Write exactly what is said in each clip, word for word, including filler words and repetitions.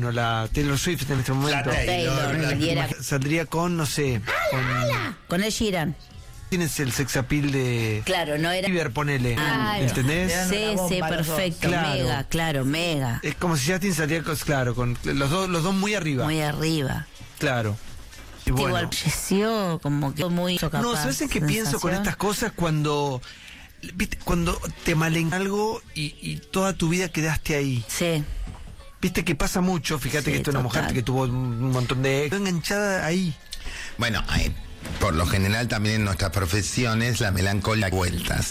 bueno, la Taylor Swift en este momento. La Taylor, Taylor, y era- Saldría con, no sé, con... Con el Sheeran. Tienes el sex appeal de... Claro, no era... River, ponele. Ah, ¿Entendés? le dan Sí, una sí, bomba a los dos. perfecto. Claro. Mega, claro, mega. Es como si Justin salía, con- claro, con los dos, los dos muy arriba. Muy arriba. Claro. Y bueno. Igual falleció, como que muy capaz. No, ¿sabes en qué pienso con sensación? estas cosas? Cuando, ¿viste? Cuando te malen algo y, y toda tu vida quedaste ahí. Sí. Viste que pasa mucho, fíjate Sí, que esto es una total. mujer que tuvo un montón de... enganchada ahí. Bueno, eh, por lo general también en nuestras profesiones la melancolía da vueltas.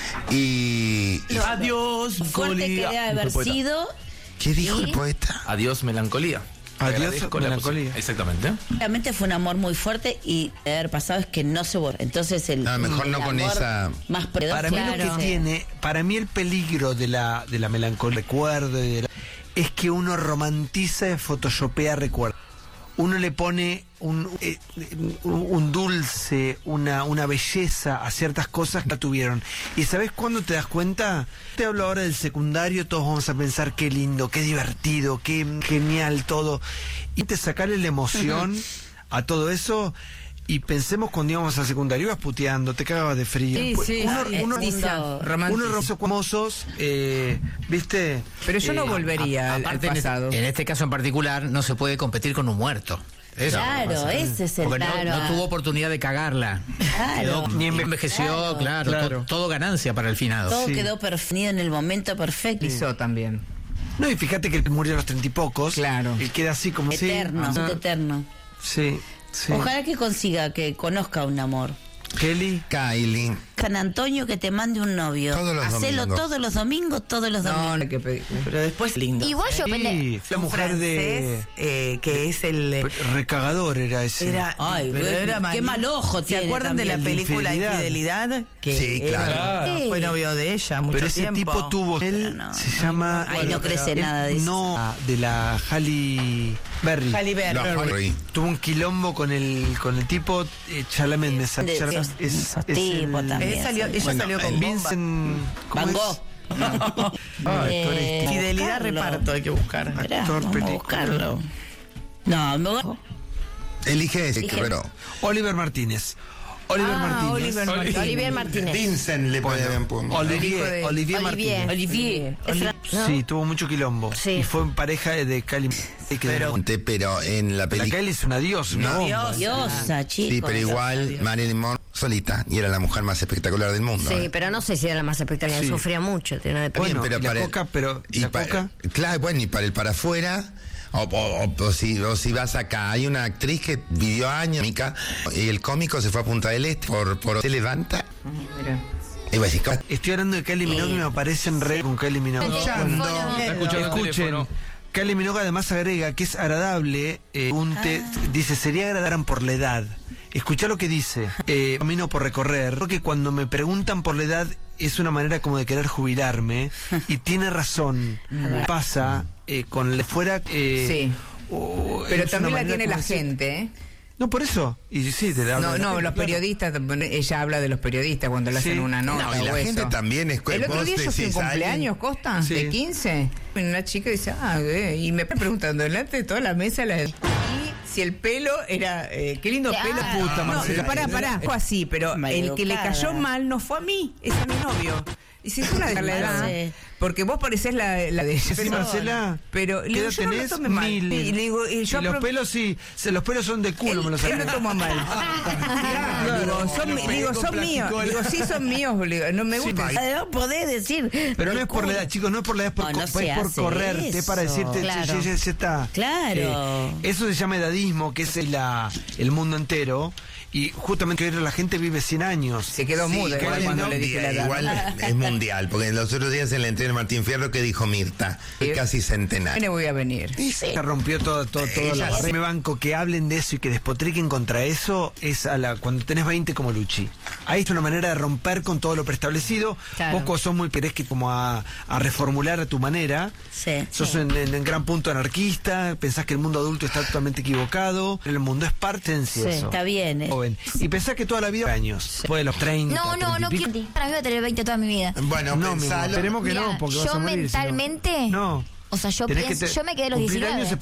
Y... y- Adiós, Fuerte que debe haber Poeta. sido. ¿Qué dijo y el poeta? Adiós, melancolía. Adiós, Agradezco la melancolía. posi- Exactamente. Realmente fue un amor muy fuerte y de haber pasado es que no se borra. Entonces el, No, mejor el no con amor esa- más predominante. Para mí Claro. lo que tiene, para mí el peligro de la, de la melancolía, recuerdo, y de la- es que uno romantiza y photoshopea recuerdo. Uno le pone un, eh, un, un dulce, una, una belleza a ciertas cosas que la tuvieron. ¿Y sabes cuándo te das cuenta? Te hablo ahora del secundario, todos vamos a pensar qué lindo, qué divertido, qué genial todo. Y te sacarle la emoción a todo eso. Y pensemos cuando íbamos al secundario, ibas puteando, te cagabas de frío. Sí, Pues, sí, uno, sí, uno, romantiza, uno, romantiza. uno rosos famosos, eh, ¿viste? Pero yo no Eh, volvería al, al Aparte, en este- pasado. En este caso en particular, no se puede competir con un muerto. Eso Claro, pasa. ese es el Porque no, claro. no tuvo oportunidad de cagarla. Claro. Quedó- Ni enve- envejeció, claro, Claro. to- todo ganancia para el finado. Todo Sí. quedó definido en el momento perfecto. Hizo también. No, y fíjate que él murió a los treinta y pocos. Claro. Y queda así como... sí, Eterno, ajá, eterno. Sí, sí. Ojalá que consiga, que conozca un amor. Kelly. Kylie. San Antonio, que te mande un novio. Todos los Hacelo domingos. todos los domingos, todos los No, domingos. no hay que pedir. Pero después... Lindo. Igual yo pende- Sí, la mujer de... Francés, eh, que es el... eh, Recagador era ese. Era, Ay, pero qué- era qué mal- mal ojo ¿Se tiene acuerdan de la también? película Infidelidad. Infidelidad? Que Sí, era- claro. Sí. Fue novio de ella mucho Pero ese tiempo. tipo tuvo... Él no, se llama... Ay, no crece él nada de eso. No, de la Halle Berry. Halle Berry. Los Berry. Tuvo un quilombo con el con el tipo eh, Chalamet me sa- De- Chalamet de- esos tipos también. Ella salió, ella Bueno, salió con el bomba. Vincent ¿cómo Van es? Gogh. Ay, Eh, actor Fidelidad buscarlo. reparto, hay que buscar. Esperá, actor, vamos a película. buscarlo. No, me voy. Elige ese, Elige. pero... Oliver Martínez. Oliver Ah, Martínez. Oliver Martínez. Olivier Martínez. Vincent le puede haber puesto. Olivier, hijo de- Olivier Olivier. Martínez. Olivier. Es fra- ¿no? Sí, tuvo mucho quilombo. Sí. Y fue en pareja de Kylie. Pero, pero en la la película... Kylie es una diosa, una No, bomba. Diosa, chicos. Sí, pero igual Marilyn Monroe solita y era la mujer más espectacular del mundo. Sí, ¿eh? pero no sé si era la más espectacular. Sí. Sufría mucho. Tiene una Bueno, Bien, pero y la para el- coca, pero y la pa- coca. Claro, bueno, y para el para afuera, o, o- o- o si, o si vas acá, hay una actriz que vivió años, Mica, y el cómico se fue a Punta del Este por, por se levanta. Mira. Y vos decís, ¿cómo? Estoy hablando de Kylie Minogue y me aparecen re con Kylie Minogue. Escuchando. Está escuchando el Escuchen, teléfono. Kylie Minogue además agrega que es agradable, eh, un te- dice, sería agradable por la edad. Escuchá lo que dice, eh, camino por recorrer, porque cuando me preguntan por la edad es una manera como de querer jubilarme, y tiene razón, pasa eh, con el de fuera... eh, Sí. o- Pero es también una la manera tiene como la decir- gente, ¿eh? No, por eso, y sí, te da No, no, los periodistas, ella habla de los periodistas cuando le Sí. hacen una nota. No, y la o eso. gente también es El otro vos día yo fui un decís a alguien- cumpleaños, Costa, Sí. de quince. Una chica dice, ah, eh, y me preguntando delante de toda la mesa la, y si el pelo era, eh, qué lindo Claro. pelo. Puta, no, Marcela. pará, pará, fue así, pero Mal el que le educada. cayó mal no fue a mí, es a mi novio. Y si es una de la edad, Sí. porque vos parecés la, la de Sí, Marcela, pero le ¿qué digo, edad yo no lo tenés? tome mal. Mil. Y le digo, y yo y los apro- pelos sí, se- los pelos son de culo, me los él saqué. no toma mal. Claro. Digo, son, mi- digo, son míos. Digo, sí, son míos. digo, no me gusta. No podés decir. Pero no el es por la culo. edad, chicos, no es por la edad, es por, No, co- no es se por hace correrte, eso. para decirte, Claro. ya, ya- ya está. Claro. Eh, eso se llama edadismo, que es la, el mundo entero, y justamente hoy la gente vive cien años. Se quedó Sí, muda igual Kylie cuando le Minogue, dije la edad. igual es mundial, porque los otros días en la entrevista de Martín Fierro que dijo Mirta, Sí. casi Me centenario. voy a venir. Se rompió todo, todo, todo. Ella la- sí. Me banco que hablen de eso y que despotriquen contra eso es a la cuando tenés veinte como Luchi. Ahí es una manera de romper con todo lo preestablecido. Claro. Vos como sos muy querés que como a, a reformular a tu manera. Sí. Sos Sí. en, en- en gran punto anarquista, pensás que el mundo adulto está totalmente equivocado. El mundo es parte en sí, Sí, eso. está bien, eh. Joven. Y pensás que toda la vida años. Después de los treinta. No, no, no treinta y quiero. pico. Para mí voy a tener veinte toda mi vida. Bueno, No, mi amor, pensalo. esperemos que Mira, no, porque vas yo a morir. si no. mentalmente. No. O sea, yo Tenés que pienso. te- Yo me quedé a los cumplir diecinueve. años es